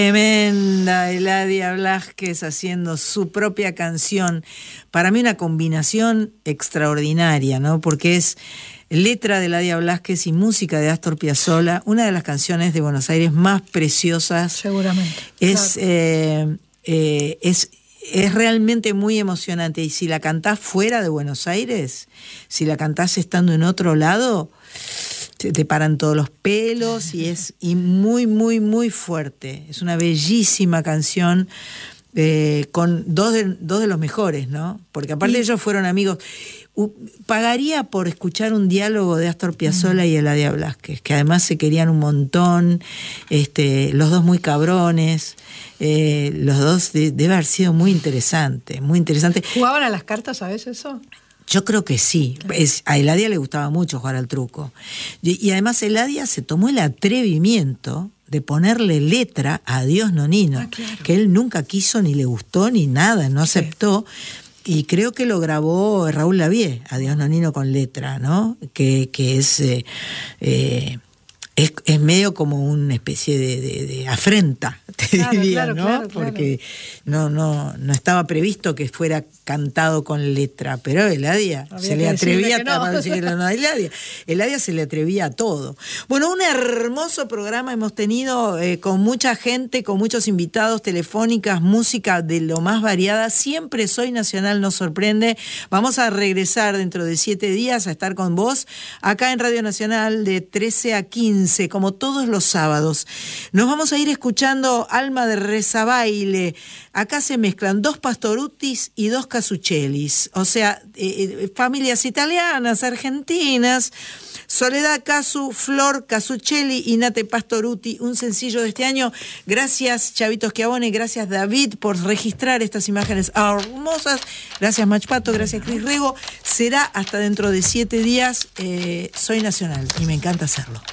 Tremenda Eladia Blasquez haciendo su propia canción. Para mí una combinación extraordinaria, ¿no? Porque es letra de Eladia Blasquez y música de Astor Piazzolla, una de las canciones de Buenos Aires más preciosas. Seguramente. Es, claro. Es realmente muy emocionante. Y si la cantás fuera de Buenos Aires, si la cantás estando en otro lado, te paran todos los pelos y muy, muy, muy fuerte. Es una bellísima canción con dos de los mejores, ¿no? Porque aparte ellos fueron amigos. Pagaría por escuchar un diálogo de Astor Piazzolla y Eladia Blasquez, que además se querían un montón, los dos muy cabrones, los dos debe haber sido muy interesante, muy interesante. ¿Jugaban a las cartas, sabes eso? Yo creo que sí. Claro. A Eladia le gustaba mucho jugar al truco. Y además Eladia se tomó el atrevimiento de ponerle letra a Adiós Nonino, claro, que él nunca quiso ni le gustó ni nada, no aceptó. Y creo que lo grabó Raúl Lavie, Adiós Nonino con letra, ¿no? Que es medio como una especie de afrenta, te diría, claro, ¿no? Claro, porque no estaba previsto que fuera cantado con letra, pero Eladia se le atrevía a decirle no a Eladia. Eladia se le atrevía a todo. Bueno, un hermoso programa hemos tenido con mucha gente, con muchos invitados, telefónicas, música de lo más variada. Siempre Soy Nacional nos sorprende. Vamos a regresar dentro de 7 días a estar con vos acá en Radio Nacional de 13 a 15, como todos los sábados. Nos vamos a ir escuchando Alma de Rezabaile. Acá se mezclan 2 Pastoruttis y 2 Casuccellis, o sea, familias italianas, argentinas. Soledad Casu, Flor Casuccelli y Nate Pastorutti, un sencillo de este año. Gracias Chavito Schiavone, gracias David por registrar estas imágenes hermosas. Gracias Machpato, gracias Cris Rego. Será hasta dentro de 7 días. Soy Nacional y me encanta hacerlo.